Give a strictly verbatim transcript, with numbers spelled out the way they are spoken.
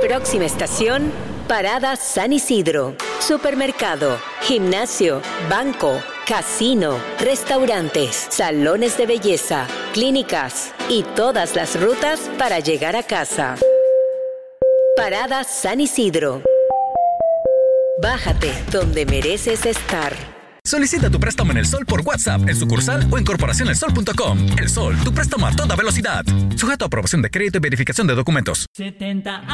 Próxima estación, Parada San Isidro. Supermercado, gimnasio, banco, casino, restaurantes, salones de belleza, clínicas y todas las rutas para llegar a casa. Parada San Isidro. Bájate donde mereces estar. Solicita tu préstamo en El Sol por WhatsApp, en sucursal o en corporación el sol punto com. El Sol, tu préstamo a toda velocidad. Sujeto a aprobación de crédito y verificación de documentos. setenta